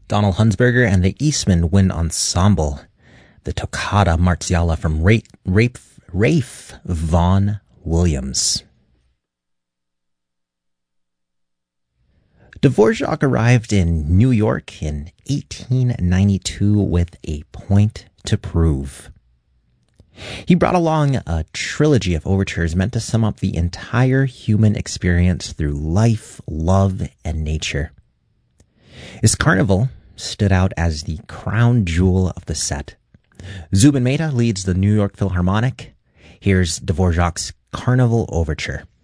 Donald Hunsberger and the Eastman Wind Ensemble, the Toccata Marziale from Rafe Vaughan Williams. Dvorak arrived in New York in 1892 with a point to prove. He brought along a trilogy of overtures meant to sum up the entire human experience through life, love, and nature. His Carnival stood out as the crown jewel of the set. Zubin Mehta leads the New York Philharmonic. Here's Dvorak's Carnival Overture.